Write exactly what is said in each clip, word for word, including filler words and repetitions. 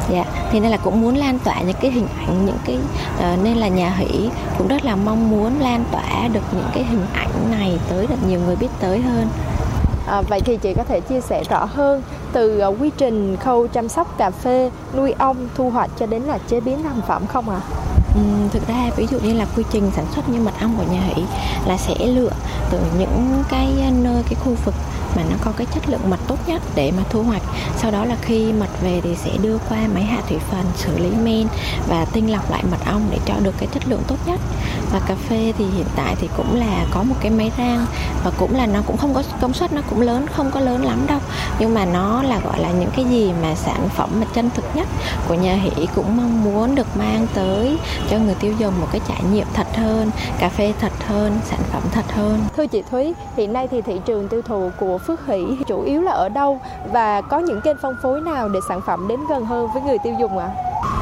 Dạ, thì nên là cũng muốn lan tỏa những cái hình ảnh, những cái uh, nên là nhà Hỷ cũng rất là mong muốn lan tỏa được những cái hình ảnh này tới được nhiều người biết tới hơn. À, vậy thì chị có thể chia sẻ rõ hơn từ uh, quy trình khâu chăm sóc cà phê, nuôi ong, thu hoạch cho đến là chế biến thành phẩm không ạ? À? Uhm, thực ra ví dụ như là quy trình sản xuất như mật ong của nhà Hỷ là sẽ lựa từ những cái nơi, cái khu vực mà nó có cái chất lượng mật tốt nhất để mà thu hoạch. Sau đó là khi mật về thì sẽ đưa qua máy hạ thủy phần, xử lý men và tinh lọc lại mật ong để cho được cái chất lượng tốt nhất. Và cà phê thì hiện tại thì cũng là có một cái máy rang và cũng là nó cũng không có công suất, nó cũng lớn, không có lớn lắm đâu, nhưng mà nó là gọi là những cái gì mà sản phẩm mà chân thực nhất của nhà Hỷ, cũng mong muốn được mang tới cho người tiêu dùng một cái trải nghiệm thật hơn, cà phê thật hơn, sản phẩm thật hơn. Thưa chị Thúy, hiện nay thì thị trường tiêu thụ của Phước Hỷ chủ yếu là ở đâu và có những kênh phân phối nào để sản phẩm đến gần hơn với người tiêu dùng ạ? À?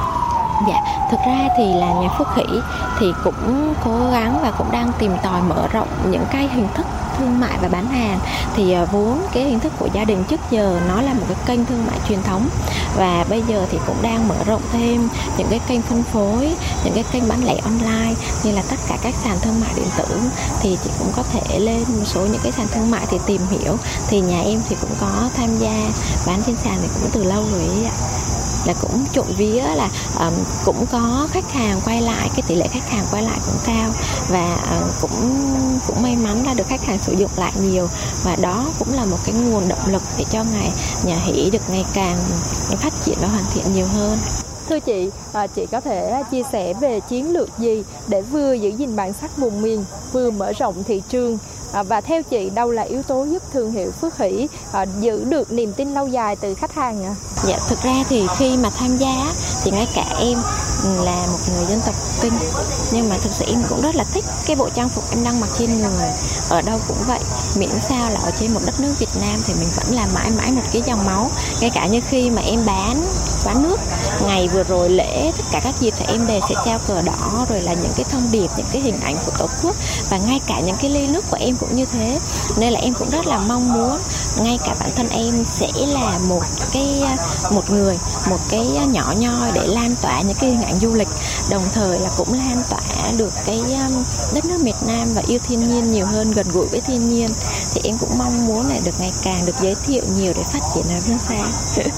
Dạ, thực ra thì là nhà Phước Hỷ thì cũng cố gắng và cũng đang tìm tòi mở rộng những cái hình thức thương mại và bán hàng. Thì vốn cái hình thức của gia đình trước giờ nó là một cái kênh thương mại truyền thống, và bây giờ thì cũng đang mở rộng thêm những cái kênh phân phối, những cái kênh bán lẻ online như là tất cả các sàn thương mại điện tử. Thì chị cũng có thể lên một số những cái sàn thương mại thì tìm hiểu. Thì nhà em thì cũng có tham gia bán trên sàn thì cũng từ lâu rồi ấy ạ. Là cũng trộm vía là um, cũng có khách hàng quay lại, cái tỷ lệ khách hàng quay lại cũng cao, và uh, cũng cũng may mắn là được khách hàng sử dụng lại nhiều, và đó cũng là một cái nguồn động lực để cho ngày nhà Hỷ được ngày càng phát triển và hoàn thiện nhiều hơn. Thưa chị, à, chị có thể chia sẻ về chiến lược gì để vừa giữ gìn bản sắc vùng miền, vừa mở rộng thị trường? À, và theo chị, đâu là yếu tố giúp thương hiệu Phước Hỷ à, giữ được niềm tin lâu dài từ khách hàng ạ? À? Dạ, thực ra thì khi mà tham gia thì ngay cả em là một người dân tộc Kinh, nhưng mà thực sự em cũng rất là thích cái bộ trang phục em đang mặc trên người. Ở đâu cũng vậy, miễn sao là ở trên một đất nước Việt Nam thì mình vẫn là mãi mãi một cái dòng máu. Ngay cả như khi mà em bán quán nước, ngày vừa rồi lễ, tất cả các dịp thì em đều sẽ treo cờ đỏ, rồi là những cái thông điệp, những cái hình ảnh của Tổ quốc, và ngay cả những cái ly nước của em cũng như thế. Nên là em cũng rất là mong muốn ngay cả bản thân em sẽ là một cái một người, một cái nhỏ nhoi để lan tỏa những cái hình ảnh du lịch, đồng thời là cũng lan tỏa được cái đất nước Việt Nam và yêu thiên nhiên nhiều hơn, gần gũi với thiên nhiên. Thì em cũng mong muốn là được ngày càng được giới thiệu nhiều để phát triển ở phương xa.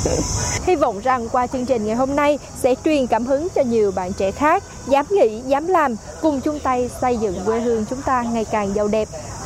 Hy vọng rằng qua chương trình ngày hôm nay sẽ truyền cảm hứng cho nhiều bạn trẻ khác dám nghĩ, dám làm, cùng chung tay xây dựng quê hương chúng ta ngày càng giàu đẹp.